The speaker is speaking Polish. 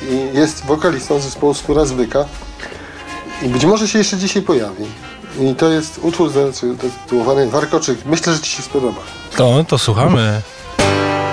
i jest wokalistą zespołu Skóra z byka i być może się jeszcze dzisiaj pojawi. I to jest utwór zatytułowany Warkoczyk. Myślę, że ci się spodoba. To słuchamy.